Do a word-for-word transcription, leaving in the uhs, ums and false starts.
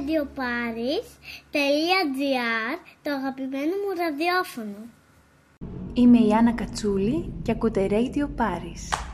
radio paris τελεία gr, το αγαπημένο μου ραδιόφωνο. Είμαι η Άννα Κατσούλη και ακούτε Radio Paris.